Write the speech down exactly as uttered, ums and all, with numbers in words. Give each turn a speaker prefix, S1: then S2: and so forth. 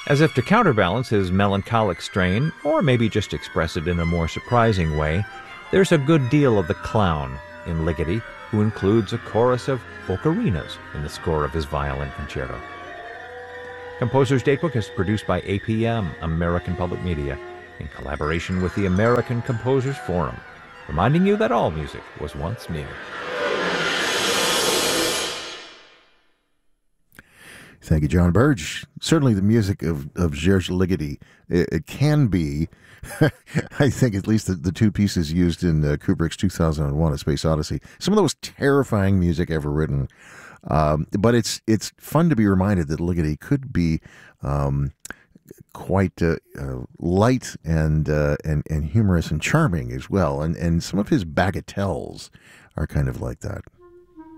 S1: As if to counterbalance his melancholic strain, or maybe just express it in a more surprising way, there's a good deal of the clown in Ligeti, who includes a chorus of ocarinas in the score of his violin concerto. Composer's Datebook is produced by A P M, American Public Media, in collaboration with the American Composers Forum, reminding you that all music was once new.
S2: Thank you, John Burge. Certainly the music of, of Serge Ligeti, it, it can be, I think at least the, the two pieces used in uh, Kubrick's two thousand one, A Space Odyssey, some of the most terrifying music ever written. Um, but it's it's fun to be reminded that Ligeti could be um, quite uh, uh, light and, uh, and and humorous and charming as well. And, and some of his bagatelles are kind of like that.